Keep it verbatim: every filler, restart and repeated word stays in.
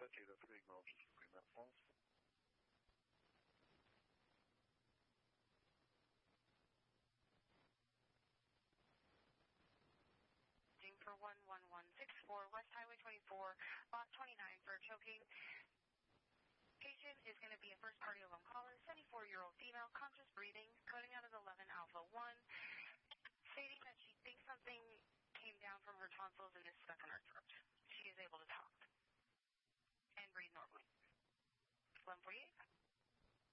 data signal, just bring that false. For one one one six four, West Highway twenty-four, lot twenty-nine for choking. Patient is going to be a first party alone caller, seventy-four-year-old female, conscious breathing, coding out of eleven Alpha one, stating that she thinks something came down from her tonsils and is stuck in her throat. She is able to talk and breathe normally. eleven forty-eight.